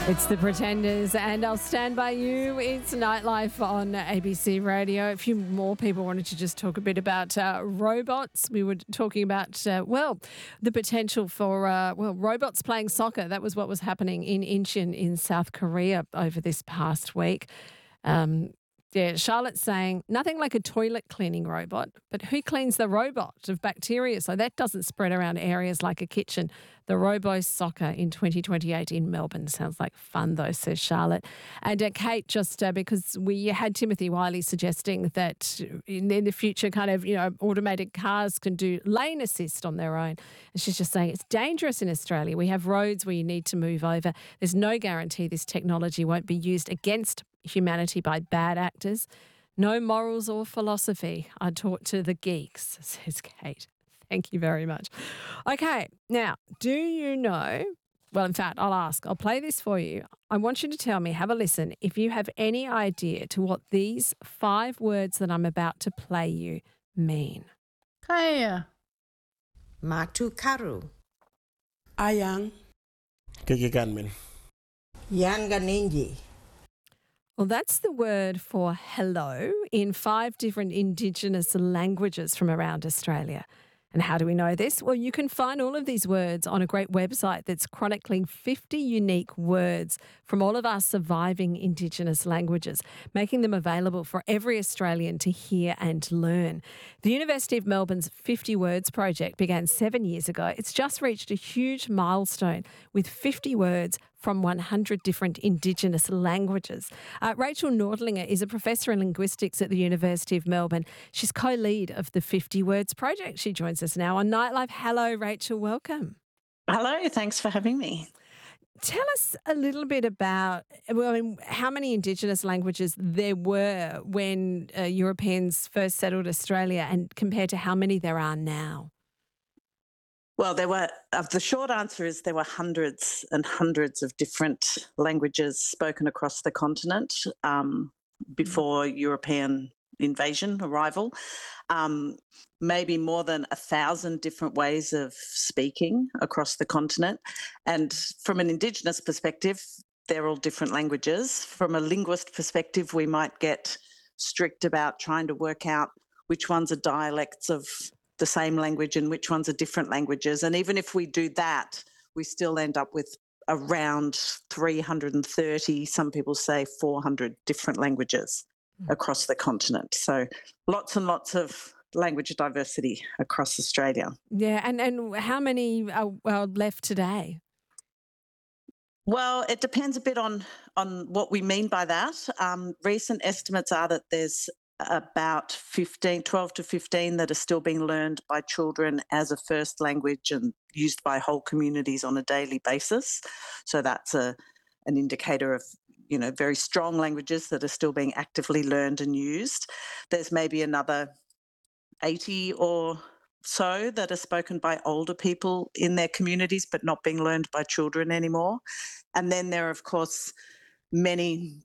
It's the Pretenders, and I'll stand by you. It's Nightlife on ABC Radio. A few more people wanted to just talk a bit about robots. We were talking about, the potential for, robots playing soccer. That was what was happening in Incheon in South Korea over this past week. Charlotte's saying nothing like a toilet cleaning robot, but who cleans the robot of bacteria so that doesn't spread around areas like a kitchen? The Robo Soccer in 2028 in Melbourne. Sounds like fun though, says Charlotte. And Kate, just because we had Timothy Wiley suggesting that in the future automated cars can do lane assist on their own. And she's just saying it's dangerous in Australia. We have roads where you need to move over. There's no guarantee this technology won't be used against humanity by bad actors. No morals or philosophy are taught to the geeks, says Kate. Thank you very much. Okay, now, do you know, well, in fact, I'll play this for you. I want you to tell me, have a listen, if you have any idea to what these 5 words that I'm about to play you mean. Kaya. Matu Karu. Ayang. Kikikanmin. Yanga Ninji. Well, that's the word for hello in 5 different Indigenous languages from around Australia. And how do we know this? Well, you can find all of these words on a great website that's chronicling 50 unique words from all of our surviving Indigenous languages, making them available for every Australian to hear and learn. The University of Melbourne's 50 Words project began 7 years ago. It's just reached a huge milestone with 50 words from 100 different Indigenous languages. Rachel Nordlinger is a professor in linguistics at the University of Melbourne. She's co-lead of the 50 Words project. She joins us now on Nightlife. Hello, Rachel. Welcome. Hello. Thanks for having me. Tell us a little bit about, how many Indigenous languages there were when Europeans first settled Australia and compared to how many there are now. Well, the short answer is there were hundreds and hundreds of different languages spoken across the continent before European arrival. Maybe more than 1,000 different ways of speaking across the continent. And from an Indigenous perspective, they're all different languages. From a linguist perspective, we might get strict about trying to work out which ones are dialects of the same language and which ones are different languages. And even if we do that, we still end up with around 330, some people say 400 different languages across the continent. So lots and lots of language diversity across Australia. Yeah, and how many are left today? Well, it depends a bit on what we mean by that. Recent estimates are that there's about 12 to 15 that are still being learned by children as a first language and used by whole communities on a daily basis. So that's an indicator of, very strong languages that are still being actively learned and used. There's maybe another 80 or so that are spoken by older people in their communities but not being learned by children anymore. And then there are, of course, many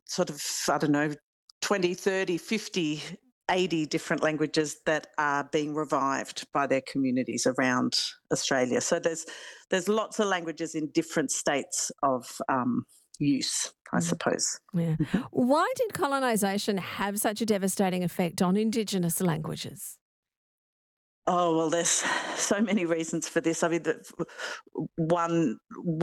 20, 30, 50, 80 different languages that are being revived by their communities around Australia. So there's lots of languages in different states of use, I suppose. Yeah. Why did colonisation have such a devastating effect on Indigenous languages? Oh, well, there's so many reasons for this. I mean, one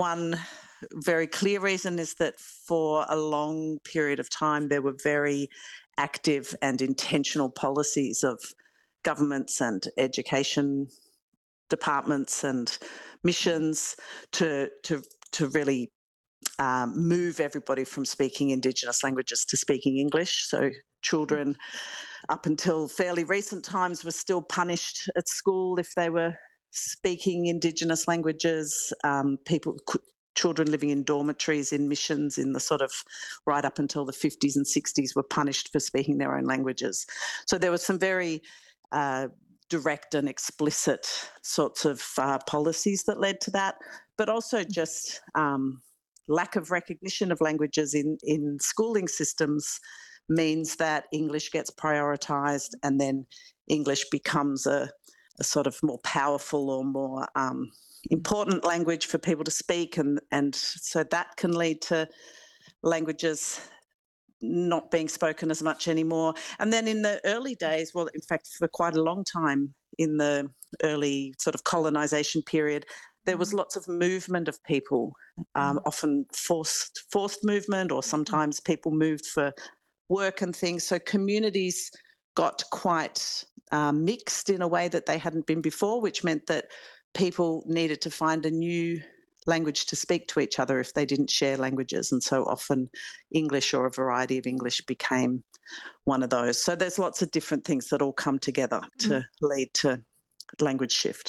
very clear reason is that for a long period of time, there were very active and intentional policies of governments and education departments and missions to really move everybody from speaking Indigenous languages to speaking English. So children, up until fairly recent times, were still punished at school if they were speaking Indigenous languages. Children living in dormitories in missions in the sort of right up until the 50s and 60s were punished for speaking their own languages. So there were some very direct and explicit sorts of policies that led to that, but also just lack of recognition of languages in schooling systems means that English gets prioritised and then English becomes a sort of more powerful or more important language for people to speak, and so that can lead to languages not being spoken as much anymore. And then in the early days, well, in fact, for quite a long time in the early sort of colonisation period, there was lots of movement of people, often forced movement, or sometimes people moved for work and things. So communities got quite mixed in a way that they hadn't been before, which meant that people needed to find a new language to speak to each other if they didn't share languages. And so often English or a variety of English became one of those. So there's lots of different things that all come together to lead to language shift.